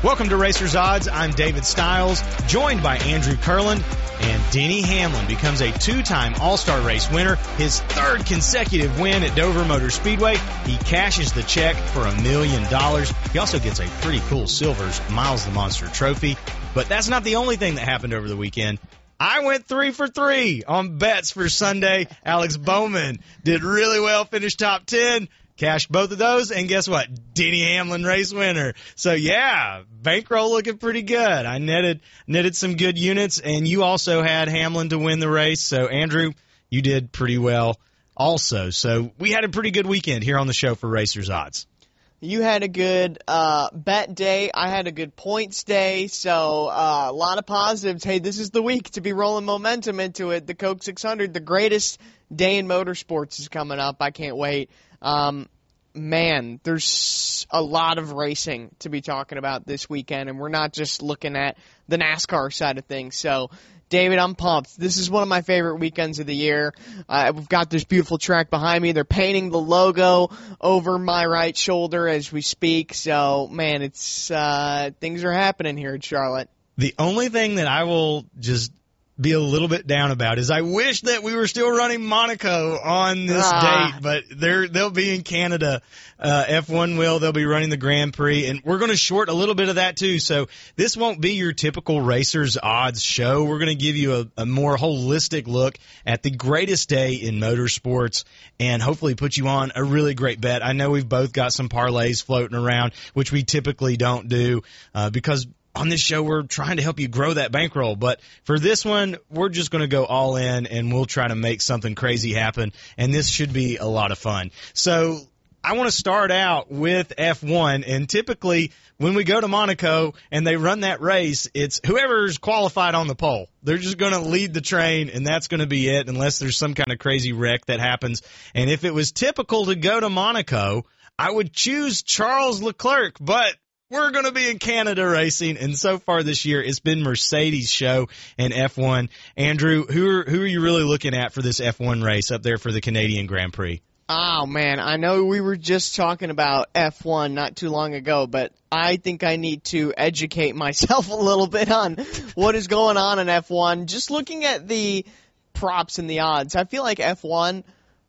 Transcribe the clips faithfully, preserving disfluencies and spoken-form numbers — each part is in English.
Welcome to Racers Odds. I'm David Stiles, joined by Andrew Kurland, and Denny Hamlin becomes a two-time All-Star race winner. His third consecutive win at Dover Motor Speedway. He cashes the check for a million dollars. He also gets a pretty cool Silvers Miles the Monster trophy. But that's not the only thing that happened over the weekend. I went three for three on bets for Sunday. Alex Bowman did really well, finished top ten. Cashed both of those, and guess what? Denny Hamlin race winner. So, yeah, bankroll looking pretty good. I netted netted some good units, and you also had Hamlin to win the race. So, Andrew, you did pretty well also. So, we had a pretty good weekend here on the show for Racers Odds. You had a good uh, bet day. I had a good points day. So uh, a lot of positives. Hey, this is the week to be rolling momentum into it. The Coke six hundred, the greatest day in motorsports, is coming up. I can't wait. Um, man, there's a lot of racing to be talking about this weekend, and we're not just looking at the NASCAR side of things. So, David, I'm pumped. This is one of my favorite weekends of the year. Uh, we've got this beautiful track behind me. They're painting the logo over my right shoulder as we speak. So, man, it's uh, things are happening here in Charlotte. The only thing that I will just be a little bit down about is I wish that we were still running Monaco on this ah. date, but they're, they'll be in Canada. Uh, F one will, they'll be running the Grand Prix, and we're going to short a little bit of that too. So this won't be your typical Racers Odds show. We're going to give you a, a more holistic look at the greatest day in motorsports and hopefully put you on a really great bet. I know we've both got some parlays floating around, which we typically don't do uh, because on this show, we're trying to help you grow that bankroll. But for this one, we're just going to go all in, and we'll try to make something crazy happen. And this should be a lot of fun. So I want to start out with F one. And typically, when we go to Monaco and they run that race, it's whoever's qualified on the pole. They're just going to lead the train, and that's going to be it unless there's some kind of crazy wreck that happens. And if it was typical to go to Monaco, I would choose Charles Leclerc. But we're going to be in Canada racing, and so far this year it's been Mercedes' show in F one. Andrew, who are, who are you really looking at for this F one race up there for the Canadian Grand Prix? Oh, man, I know we were just talking about F one not too long ago, but I think I need to educate myself a little bit on what is going on in F one. Just looking at the props and the odds, I feel like F one,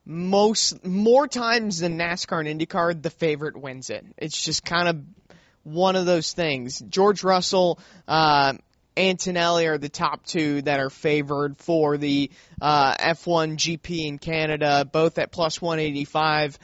most more times than NASCAR and IndyCar, the favorite wins it. It's just kind of one of those things. George Russell, uh, Antonelli are the top two that are favored for the uh, F one G P in Canada, both at plus one eighty-five.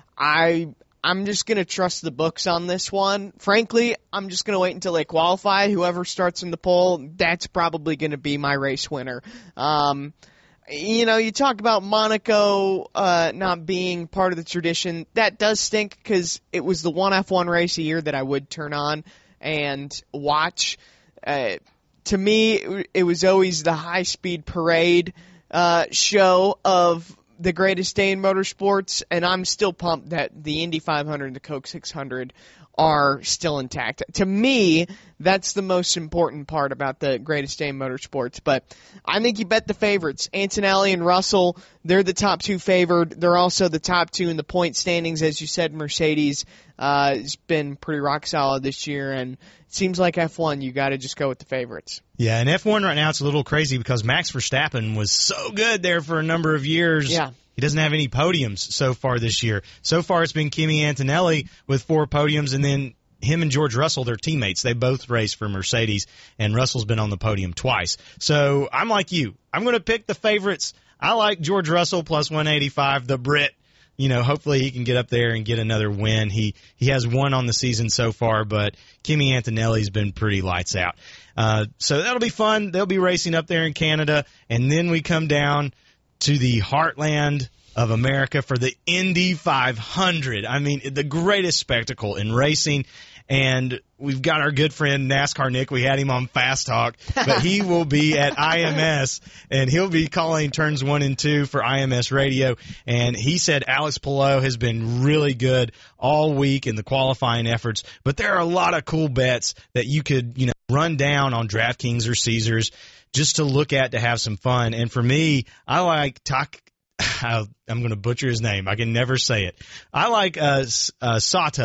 I, I'm just going to trust the books on this one. Frankly, I'm just going to wait until they qualify. Whoever starts in the pole, that's probably going to be my race winner. Um, You know, you talk about Monaco uh, not being part of the tradition. That does stink because it was the one F one race a year that I would turn on and watch. Uh, to me, it was always the high-speed parade uh, show of the greatest day in motorsports, and I'm still pumped that the Indy five hundred and the Coke six hundred are still intact. To me, that's the most important part about the greatest day in motorsports. But I think you bet the favorites. Antonelli and Russell, they're the top two favored. They're also the top two in the point standings. As you said, Mercedes uh, has been pretty rock solid this year. And it seems like F one, you got to just go with the favorites. Yeah, and F one right now it's a little crazy because Max Verstappen was so good there for a number of years. Yeah. He doesn't have any podiums so far this year. So far it's been Kimi Antonelli with four podiums, and then him and George Russell, they're teammates. They both race for Mercedes, and Russell's been on the podium twice. So I'm like you. I'm going to pick the favorites. I like George Russell plus one eighty-five, the Brit. You know, hopefully he can get up there and get another win. He he has one on the season so far, but Kimi Antonelli's been pretty lights out. Uh, so that'll be fun. They'll be racing up there in Canada, and then we come down to the heartland of America for the Indy five hundred. I mean, the greatest spectacle in racing. And we've got our good friend NASCAR Nick. We had him on Fast Talk, but he will be at I M S, and he'll be calling turns one and two for I M S Radio. And he said Alex Palou has been really good all week in the qualifying efforts. But there are a lot of cool bets that you could, you know, run down on DraftKings or Caesars just to look at to have some fun. And for me, I like Tak. I'm going to butcher his name. I can never say it. I like uh, uh, Sato.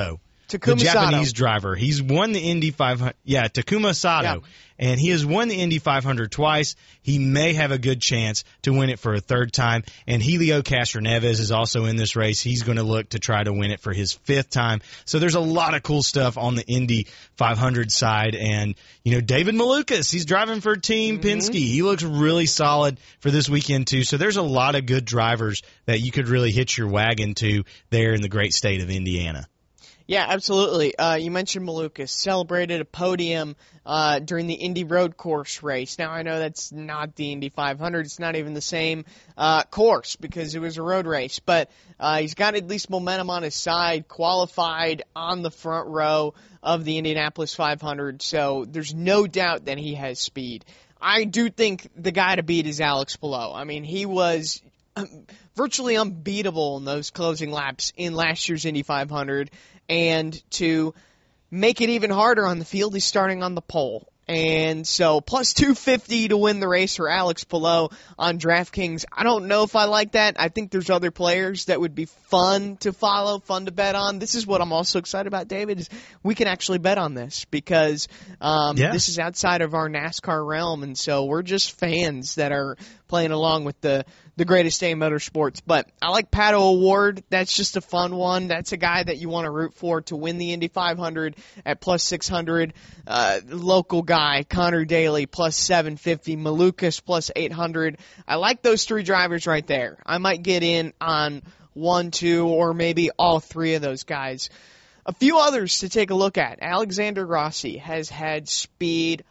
Takuma the Japanese Sato. driver. He's won the Indy five hundred. Yeah, Takuma Sato. Yeah. And he has won the Indy five hundred twice. He may have a good chance to win it for a third time. And Helio Castroneves is also in this race. He's going to look to try to win it for his fifth time. So there's a lot of cool stuff on the Indy five hundred side. And, you know, David Malukas, he's driving for Team Mm-hmm. Penske. He looks really solid for this weekend, too. So there's a lot of good drivers that you could really hitch your wagon to there in the great state of Indiana. Yeah, absolutely. Uh, you mentioned Malukas celebrated a podium uh, during the Indy Road Course race. Now, I know that's not the Indy five hundred. It's not even the same uh, course because it was a road race. But uh, he's got at least momentum on his side, qualified on the front row of the Indianapolis five hundred. So there's no doubt that he has speed. I do think the guy to beat is Alex Palou. I mean, he was virtually unbeatable in those closing laps in last year's Indy five hundred. And to make it even harder on the field, he's starting on the pole. And so plus two fifty to win the race for Alex Palou on DraftKings. I don't know if I like that. I think there's other players that would be fun to follow, fun to bet on. This is what I'm also excited about, David, is we can actually bet on this because um, yeah. this is outside of our NASCAR realm. And so we're just fans that are playing along with the, the greatest day in motorsports. But I like Pato O'Ward. That's just a fun one. That's a guy that you want to root for to win the Indy five hundred at plus six hundred. Uh, local guy, Connor Daly, plus seven fifty. Malukas, plus eight hundred. I like those three drivers right there. I might get in on one, two, or maybe all three of those guys. A few others to take a look at. Alexander Rossi has had speed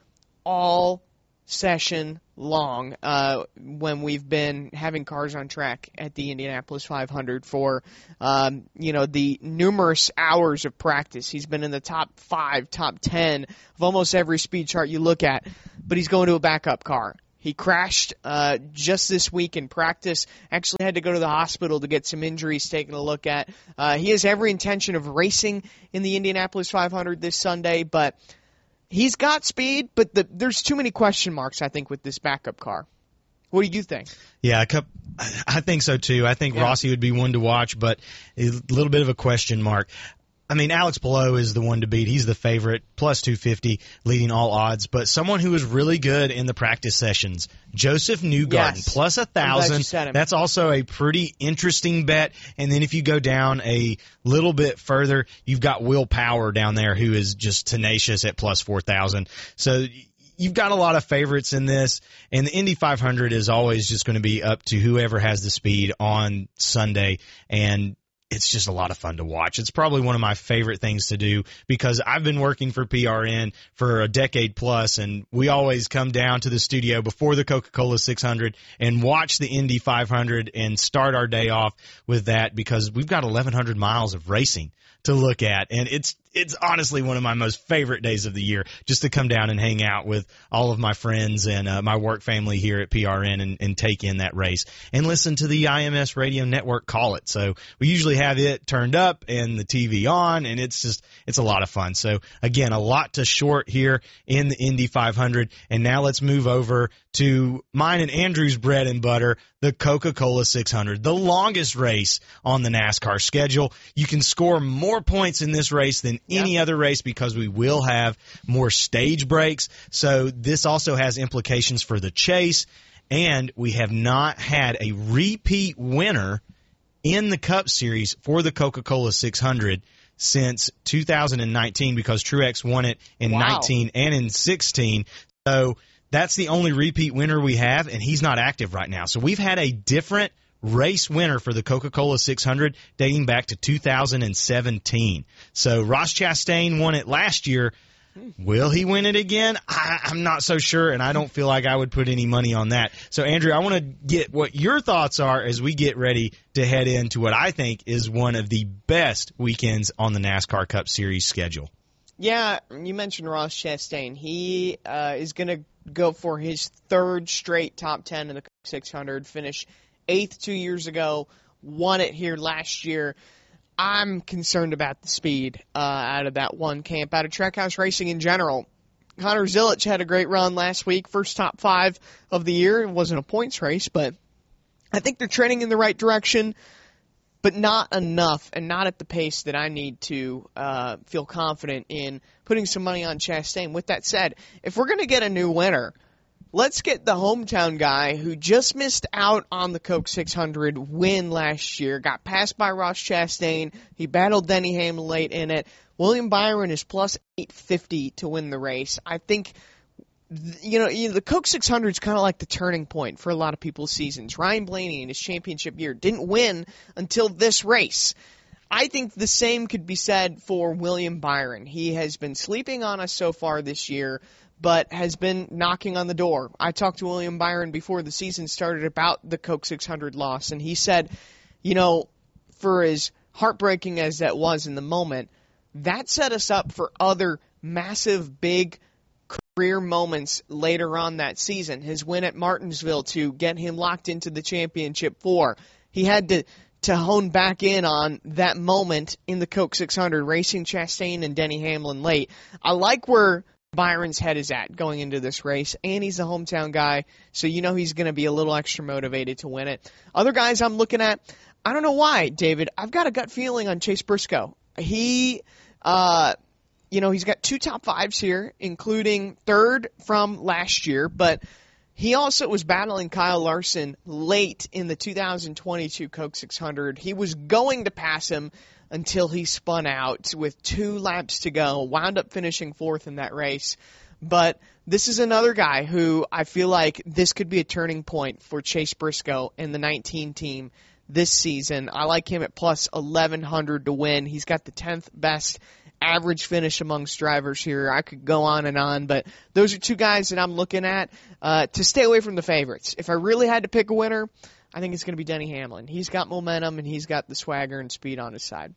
all session long uh, when we've been having cars on track at the Indianapolis five hundred for um, you know the numerous hours of practice. He's been in the top five, top ten of almost every speed chart you look at, but he's going to a backup car. He crashed uh, just this week in practice, actually had to go to the hospital to get some injuries taken a look at. Uh, he has every intention of racing in the Indianapolis five hundred this Sunday, but he's got speed, but the, there's too many question marks, I think, with this backup car. What do you think? Yeah, I think so, too. I think yeah. Rossi would be one to watch, but a little bit of a question mark. I mean, Alex Palou is the one to beat. He's the favorite, plus two fifty, leading all odds. But someone who was really good in the practice sessions, Joseph Newgarden, yes. plus one thousand. That's also a pretty interesting bet. And then if you go down a little bit further, you've got Will Power down there who is just tenacious at plus four thousand. So you've got a lot of favorites in this. And the Indy five hundred is always just going to be up to whoever has the speed on Sunday. And it's just a lot of fun to watch. It's probably one of my favorite things to do because I've been working for P R N for a decade plus, and we always come down to the studio before the Coca-Cola six hundred and watch the Indy five hundred and start our day off with that because we've got eleven hundred miles of racing to look at, and it's it's honestly one of my most favorite days of the year just to come down and hang out with all of my friends and uh, my work family here at P R N and, and take in that race and listen to the I M S Radio Network call it. So we usually have it turned up and the T V on, and it's just it's a lot of fun. So again, a lot to short here in the Indy five hundred, and now let's move over to mine and Andrew's bread and butter, the Coca-Cola six hundred, the longest race on the NASCAR schedule. You can score more points in this race than any yep. other race because we will have more stage breaks. So this also has implications for the chase, and we have not had a repeat winner in the Cup Series for the Coca-Cola six hundred since two thousand nineteen because Truex won it in wow. nineteen and in sixteen. So that's the only repeat winner we have, and he's not active right now. So we've had a different race winner for the Coca-Cola six hundred dating back to two thousand seventeen. So Ross Chastain won it last year. Will he win it again? I, I'm not so sure, and I don't feel like I would put any money on that. So, Andrew, I want to get what your thoughts are as we get ready to head into what I think is one of the best weekends on the NASCAR Cup Series schedule. Yeah, you mentioned Ross Chastain. He uh, is going to go for his third straight top ten in the Cup six hundred, finish eighth two years ago, won it here last year. I'm concerned about the speed uh, out of that one camp, out of Trackhouse Racing in general. Connor Zilic had a great run last week, first top five of the year. It wasn't a points race, but I think they're trending in the right direction. but not enough and not at the pace that I need to uh, feel confident in putting some money on Chastain. With that said, if we're going to get a new winner, let's get the hometown guy who just missed out on the Coke six hundred win last year, got passed by Ross Chastain. He battled Denny Hamlin late in it. William Byron is plus eight fifty to win the race. I think, you know, the Coke six hundred is kind of like the turning point for a lot of people's seasons. Ryan Blaney in his championship year didn't win until this race. I think the same could be said for William Byron. He has been sleeping on us so far this year, but has been knocking on the door. I talked to William Byron before the season started about the Coke six hundred loss, and he said, you know, for as heartbreaking as that was in the moment, that set us up for other massive, big career moments later on that season. His win at Martinsville to get him locked into the championship four. He had to, to hone back in on that moment in the Coke six hundred, racing Chastain and Denny Hamlin late. I like where Byron's head is at going into this race, and he's a hometown guy, so you know he's going to be a little extra motivated to win it. Other guys I'm looking at, I don't know why, David. I've got a gut feeling on Chase Briscoe. He, uh, you know, he's got two top fives here, including third from last year, but he also was battling Kyle Larson late in the two thousand twenty-two Coke six hundred. He was going to pass him until he spun out with two laps to go, wound up finishing fourth in that race. But this is another guy who I feel like this could be a turning point for Chase Briscoe and the nineteen team this season. I like him at plus eleven hundred to win. He's got the tenth best average finish amongst drivers here. I could go on and on, but those are two guys that I'm looking at uh, to stay away from the favorites. If I really had to pick a winner, I think it's going to be Denny Hamlin. He's got momentum, and he's got the swagger and speed on his side.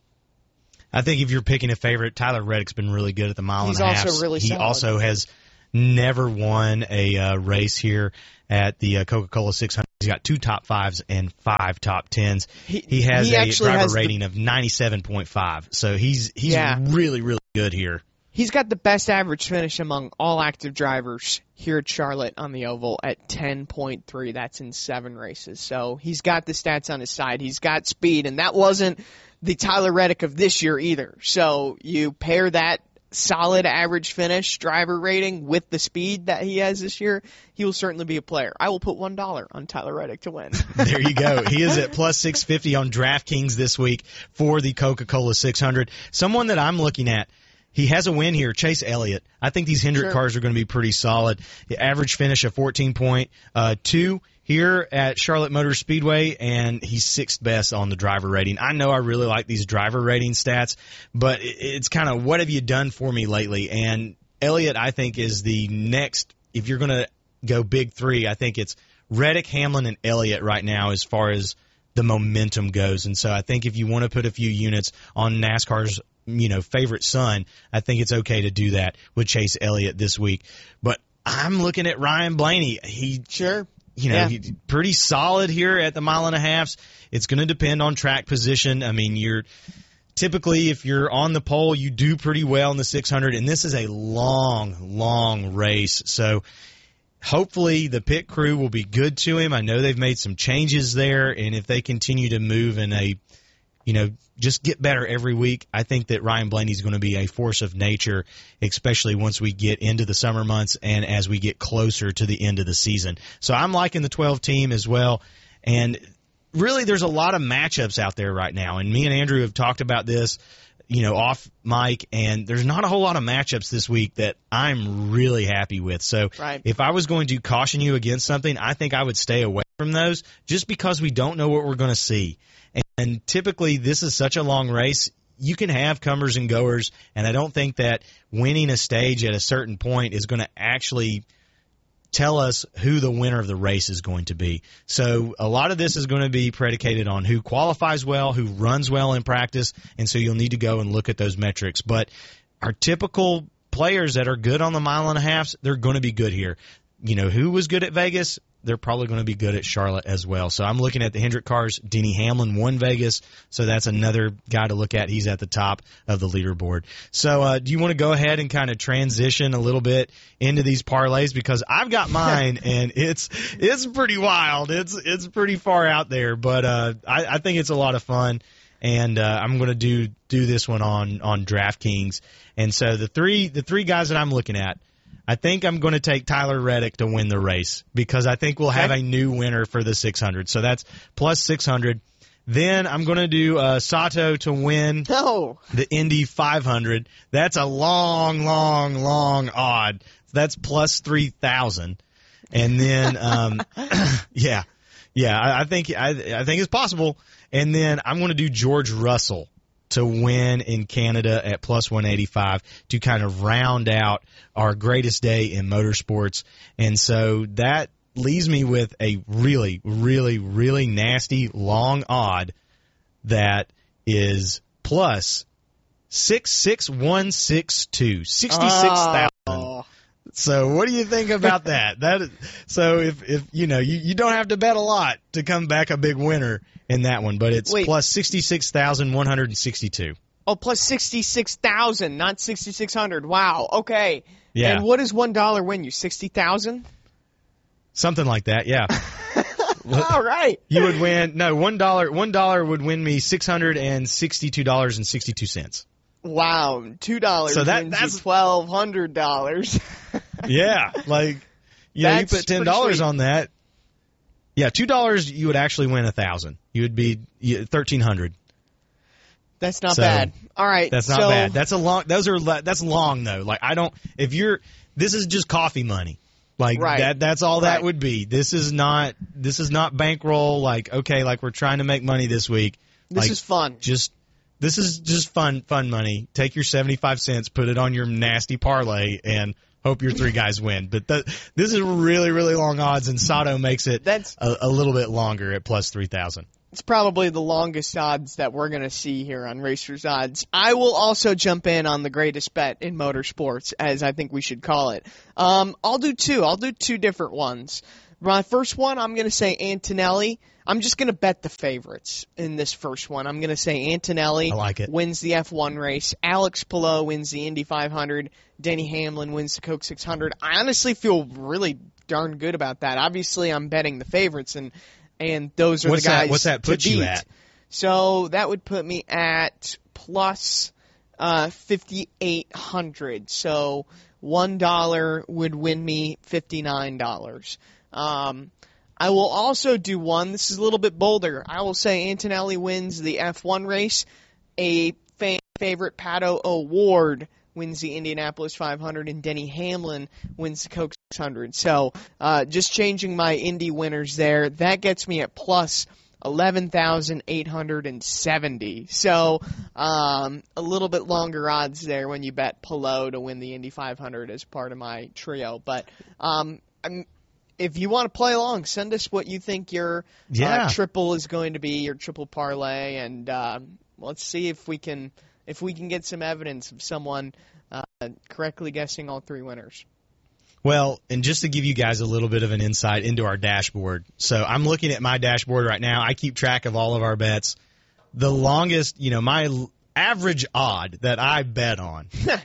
I think if you're picking a favorite, Tyler Reddick's been really good at the mile he's and a half. He's also really He solid. also has never won a uh, race here at the uh, Coca-Cola six hundred. He's got two top fives and five top tens. He, he has he a driver has rating the, of ninety-seven point five, so he's he's yeah. really, really good here. He's got the best average finish among all active drivers here at Charlotte on the Oval at ten point three. That's in seven races. So he's got the stats on his side. He's got speed, and that wasn't the Tyler Reddick of this year either. So you pair that solid average finish driver rating with the speed that he has this year, he will certainly be a player. I will put one dollar on Tyler Reddick to win. There you go. He is at plus six fifty on DraftKings this week for the Coca-Cola six hundred. Someone that I'm looking at, he has a win here, Chase Elliott. I think these Hendrick sure. cars are going to be pretty solid. The average finish of fourteen point two here at Charlotte Motor Speedway, and he's sixth best on the driver rating. I know I really like these driver rating stats, but it's kind of what have you done for me lately? And Elliott, I think, is the next, if you're going to go big three, I think it's Reddick, Hamlin, and Elliott right now as far as the momentum goes. And so I think if you want to put a few units on NASCAR's you know, favorite son, I think it's okay to do that with Chase Elliott this week. But I'm looking at Ryan Blaney. He sure. You know, yeah. he's pretty solid here at the mile and a halfs. It's going to depend on track position. I mean, you're typically, if you're on the pole, you do pretty well in the six hundred, and this is a long, long race. So hopefully the pit crew will be good to him. I know they've made some changes there, and if they continue to move in a, you know, just get better every week, I think that Ryan Blaney's going to be a force of nature, especially once we get into the summer months and as we get closer to the end of the season. So I'm liking the twelve team as well. And really there's a lot of matchups out there right now. And me and Andrew have talked about this, you know, off mic, and there's not a whole lot of matchups this week that I'm really happy with. So right. if I was going to caution you against something, I think I would stay away from those just because we don't know what we're going to see. And typically, this is such a long race, you can have comers and goers, and I don't think that winning a stage at a certain point is going to actually tell us who the winner of the race is going to be. So a lot of this is going to be predicated on who qualifies well, who runs well in practice, and so you'll need to go and look at those metrics. But our typical players that are good on the mile and a half, they're going to be good here. You know, who was good at Vegas? they're probably going to be good at Charlotte as well. So I'm looking at the Hendrick cars. Denny Hamlin won Vegas, so that's another guy to look at. He's at the top of the leaderboard. So uh, do you want to go ahead and kind of transition a little bit into these parlays? Because I've got mine, and it's it's pretty wild. It's it's pretty far out there, but uh, I, I think it's a lot of fun. And uh, I'm going to do do this one on on DraftKings. And so the three the three guys that I'm looking at, I think I'm going to take Tyler Reddick to win the race because I think we'll have a new winner for the six hundred. So that's plus six hundred. Then I'm going to do uh, Sato to win no. the Indy five hundred. That's a long, long, long odd. That's plus three thousand. And then, um, yeah, yeah, I, I think I, I think it's possible. And then I'm going to do George Russell to win in Canada at plus one eighty-five to kind of round out our greatest day in motorsports. And so that leaves me with a really, really, really nasty long odd that is plus six six one six two, sixty-six thousand. Oh. So what do you think about that? That is, so if if you know you, you don't have to bet a lot to come back a big winner in that one, but it's Wait. plus sixty-six thousand one hundred sixty-two. Oh, plus sixty-six thousand, not sixty-six hundred. Wow. Okay. Yeah. And what does one dollar win you? sixty thousand? Something like that. Yeah. All right. You would win. No, one dollar. One dollar would win me six hundred and sixty-two dollars and sixty-two cents. Wow, two dollars So that- wins that's- you twelve hundred dollars. Yeah, like you know, you That's put ten pretty dollars sweet. on that. Yeah, two dollars you would actually win a thousand. You would be thirteen hundred. That's not So, bad. All right, That's not so, bad. That's a long. Those are le- that's long though. Like I don't. If you're, this is just coffee money. Like Right. that. That's all that Right. would be. This is not. This is not bankroll. Like okay, like we're trying to make money this week. This like, is fun. Just this is just fun. Fun money. Take your seventy-five cents, put it on your nasty parlay, and hope your three guys win. But th- this is really really long odds, and Sato makes it That's a, a little bit longer at plus three thousand. It's probably the longest odds that we're going to see here on Racers Odds. I will also jump in on the greatest bet in motorsports, as I think we should call it. Um, I'll do two. I'll do two different ones. My first one, I'm going to say Antonelli. I'm just going to bet the favorites in this first one. I'm going to say Antonelli I like it. wins the F one race. Alex Palou wins the Indy five hundred. Denny Hamlin wins the Coke six hundred. I honestly feel really darn good about that. Obviously, I'm betting the favorites, and and those are What's the guys that? What's that to put you beat. at? So that would put me at plus uh, fifty-eight hundred. So one dollar would win me fifty-nine dollars. Um, I will also do one. This is a little bit bolder. I will say Antonelli wins the F one race. A fan favorite, Pato O'Ward, wins the Indianapolis five hundred, and Denny Hamlin wins the Coke six hundred. So uh, just changing my Indy winners there. That gets me at plus eleven thousand eight hundred seventy. So um, a little bit longer odds there when you bet Palou to win the Indy five hundred as part of my trio. But um, I'm, if you want to play along, send us what you think your Yeah. uh, triple is going to be, your triple parlay, and uh, let's see if we can if we can get some evidence of someone uh, correctly guessing all three winners. Well, and just to give you guys a little bit of an insight into our dashboard. So I'm looking at my dashboard right now. I keep track of all of our bets. The longest, you know, my l- average odd that I bet on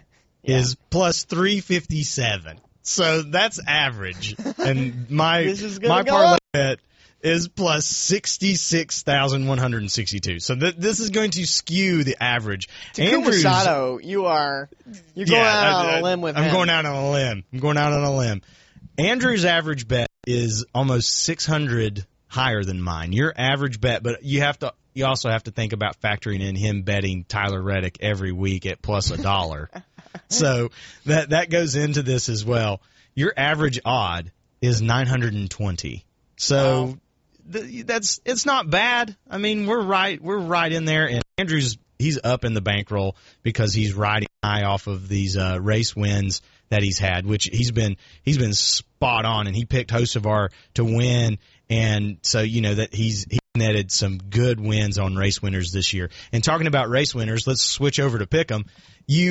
is plus three fifty-seven. So that's average. And my This is gonna my go parlay up. bet is plus sixty-six thousand one hundred sixty-two. So th- this is going to skew the average. Takuma Andrew's- Sato, you are you're going yeah, out I- on I- a limb with I'm him. going out on a limb. I'm going out on a limb. Andrew's average bet is almost six hundred higher than mine. Your average bet, but you have to. You also have to think about factoring in him betting Tyler Reddick every week at plus a dollar. So that that goes into this as well. Your average odd is nine hundred twenty. So Wow. th- that's it's not bad. I mean, we're right we're right in there, and Andrew's he's up in the bankroll because he's riding high off of these uh, race wins that he's had, which he's been he's been spot on, and he picked Hocevar to win, and so you know that he's he netted some good wins on race winners this year. And talking about race winners, let's switch over to pick'em. You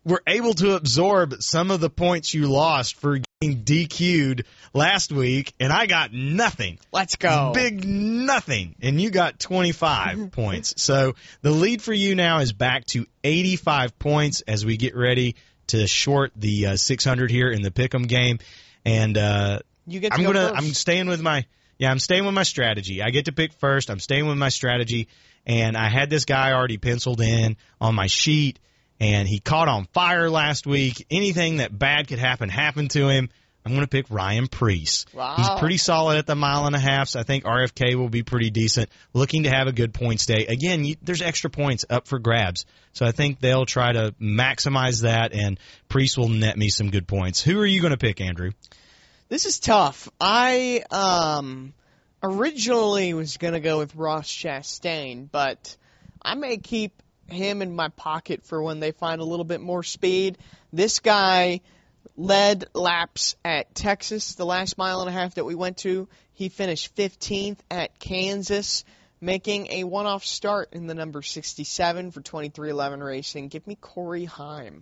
were able to absorb some of the points you lost for getting D Q'd last week, and I got nothing. Let's go. Big nothing. And you got twenty-five points. So the lead for you now is back to eighty-five points as we get ready to short the uh, six hundred here in the Pick'em game. And uh, you get to I'm go gonna first. I'm staying with my yeah, I'm staying with my strategy. I get to pick first. I'm staying with my strategy. And I had this guy already penciled in on my sheet, and he caught on fire last week. Anything that bad could happen happened to him. I'm going to pick Ryan Preece. Wow. He's pretty solid at the mile and a half, so I think R F K will be pretty decent. Looking to have a good points day. Again, you, there's extra points up for grabs, so I think they'll try to maximize that, and Preece will net me some good points. Who are you going to pick, Andrew? This is tough. I um, originally was going to go with Ross Chastain, but I may keep him in my pocket for when they find a little bit more speed. This guy led laps at Texas the last mile and a half that we went to. He finished fifteenth at Kansas, making a one-off start in the number sixty-seven for twenty-three eleven Racing. Give me Corey Heim.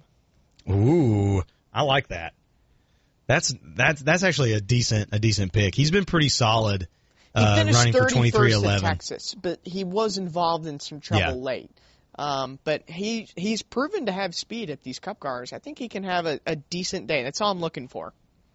Ooh, I like that. That's that's that's actually a decent a decent pick. He's been pretty solid uh, he finished running for twenty-three eleven. at Texas, but he was involved in some trouble Yeah. late. Um, but he he's proven to have speed at these Cup cars. I think he can have a, a decent day. That's all I'm looking for.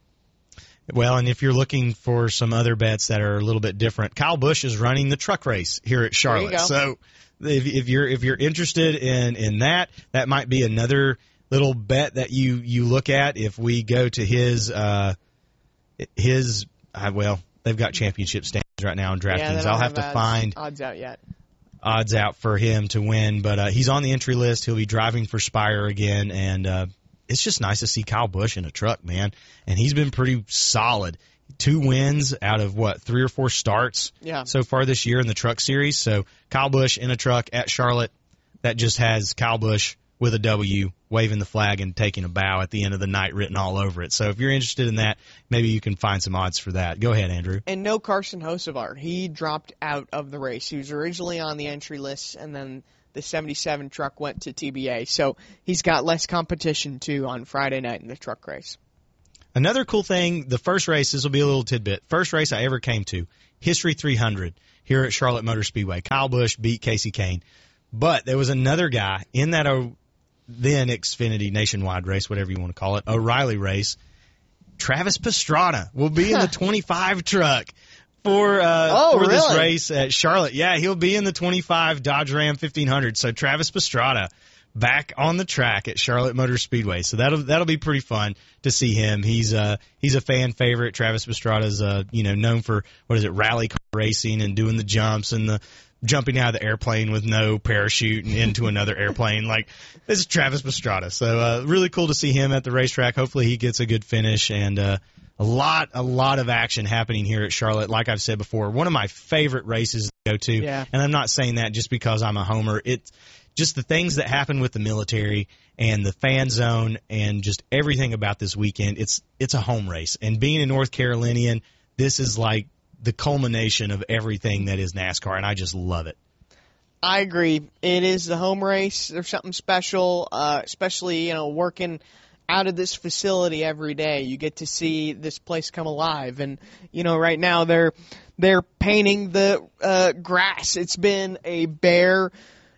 Well, and if you're looking for some other bets that are a little bit different, Kyle Busch is running the truck race here at Charlotte. There you go. So if, if you're if you're interested in, in that, that might be another little bet that you, you look at. If we go to his uh, his uh, well, they've got championship standings right now in DraftKings. Yeah, they don't I'll have to odds, find odds out yet. odds out for him to win, but uh, he's on the entry list. He'll be driving for Spire again, and uh, it's just nice to see Kyle Busch in a truck, man. And he's been pretty solid. Two wins out of, what, three or four starts Yeah. so far this year in the truck series. So Kyle Busch in a truck at Charlotte, that just has Kyle Busch with a W, waving the flag and taking a bow at the end of the night written all over it. So if you're interested in that, maybe you can find some odds for that. Go ahead, Andrew. And no Carson Hocevar. He dropped out of the race. He was originally on the entry list, and then the seventy-seven truck went to T B A. So he's got less competition, too, on Friday night in the truck race. Another cool thing, the first race, this will be a little tidbit. First race I ever came to, History three hundred here at Charlotte Motor Speedway. Kyle Busch beat Casey Kane. But there was another guy in that uh, then Xfinity Nationwide race, whatever you want to call it, O'Reilly race. Travis Pastrana will be in the twenty-five truck for uh, Oh, for this really? race at Charlotte. Yeah, he'll be in the twenty-five Dodge Ram fifteen hundred. So Travis Pastrana back on the track at Charlotte Motor Speedway. So that'll that'll be pretty fun to see him. He's uh he's a fan favorite. Travis Pastrana's uh you know known for what is it rally car racing and doing the jumps and the jumping out of the airplane with no parachute and into another airplane. Like, this is Travis Pastrana. So uh, really cool to see him at the racetrack. Hopefully he gets a good finish, and uh, a lot, a lot of action happening here at Charlotte. Like I've said before, one of my favorite races to go to. Yeah. And I'm not saying that just because I'm a homer. It's just the things that happen with the military and the fan zone and just everything about this weekend. It's it's a home race. And being a North Carolinian, this is like the culmination of everything that is NASCAR, and I just love it. I agree. It is the home race. There's something special, uh, especially, you know, working out of this facility every day. You get to see this place come alive. And, you know, right now they're they're painting the uh, grass. It's been a bare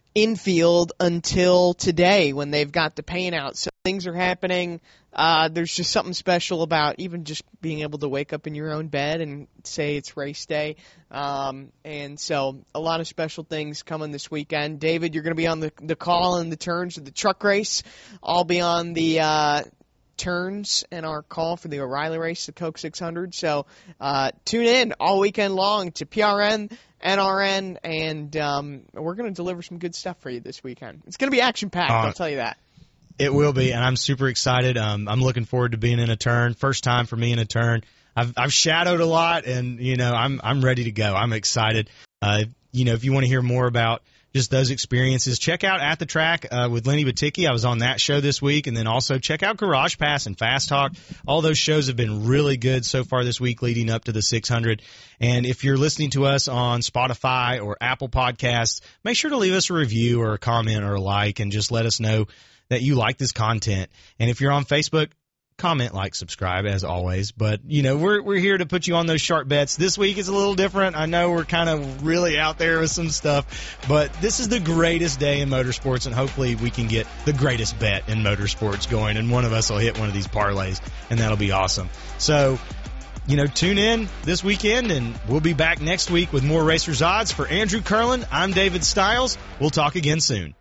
infield until today when they've got the paint out. So things are happening. Uh, there's just something special about even just being able to wake up in your own bed and say it's race day. Um, and so a lot of special things coming this weekend. David, you're going to be on the, the call and the turns of the truck race. I'll be on the uh, turns and our call for the O'Reilly race, the Coke six hundred. So uh, tune in all weekend long to P R N, N R N, and um, we're going to deliver some good stuff for you this weekend. It's going to be action-packed, Uh, I'll tell you that. It will be, and I'm super excited. Um, I'm looking forward to being in a turn. First time for me in a turn. I've I've shadowed a lot, and you know I'm I'm ready to go. I'm excited. Uh, you know, if you want to hear more about just those experiences, check out At the Track uh, with Lenny Baticki. I was on that show this week, and then also check out Garage Pass and Fast Talk. All those shows have been really good so far this week, leading up to the six hundred. And if you're listening to us on Spotify or Apple Podcasts, make sure to leave us a review or a comment or a like, and just let us know that you like this content. And if you're on Facebook, comment, like, subscribe, as always. But, you know, we're we're here to put you on those sharp bets. This week is a little different. I know we're kind of really out there with some stuff, but this is the greatest day in motorsports, and hopefully we can get the greatest bet in motorsports going, and one of us will hit one of these parlays, and that'll be awesome. So, you know, tune in this weekend, and we'll be back next week with more Racers Odds. For Andrew Curlin, I'm David Stiles. We'll talk again soon.